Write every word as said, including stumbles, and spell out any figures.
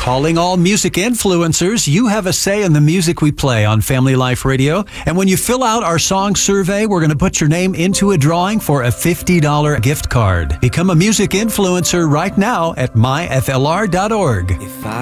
Calling all music influencers, you have a say in the music we play on Family Life Radio. And when you fill out our song survey, we're going to put your name into a drawing for a fifty dollars gift card. Become a music influencer right now at my f l r dot org. If I